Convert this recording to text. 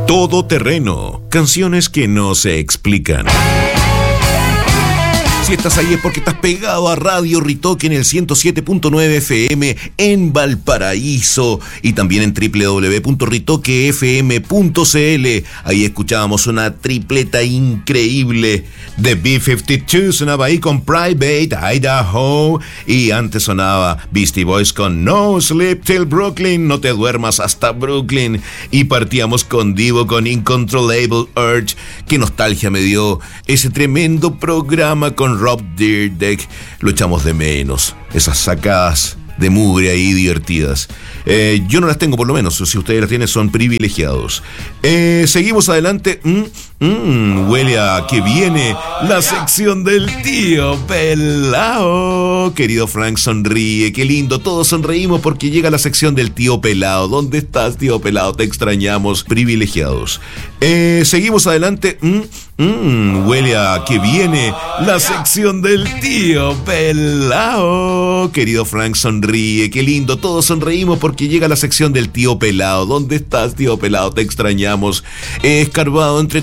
Todo terreno, canciones que no se explican. Si estás ahí es porque estás pegado a Radio Ritoque en el 107.9 FM en Valparaíso y también en www.ritoquefm.cl. Ahí escuchábamos una tripleta increíble de B-52, sonaba ahí con Private Idaho, y antes sonaba Beastie Boys con No Sleep Till Brooklyn, no te duermas hasta Brooklyn, y partíamos con Divo con Uncontrollable Urge. Qué nostalgia me dio ese tremendo programa con Rob Dyrdek. Lo echamos de menos, esas sacadas de mugre ahí divertidas. Yo no las tengo, por lo menos. Si ustedes las tienen, son privilegiados. Seguimos adelante. Huele a que viene la sección del tío Pelao. Querido Frank, sonríe, qué lindo. Todos sonreímos porque llega la sección del tío Pelao. ¿Dónde estás, tío Pelao? Te extrañamos, privilegiados. Seguimos adelante. Huele a que viene la sección del tío Pelao. Querido Frank, sonríe, qué lindo. Todos sonreímos porque llega la sección del tío Pelao. ¿Dónde estás, tío Pelao? Te extrañamos. He escarbado entre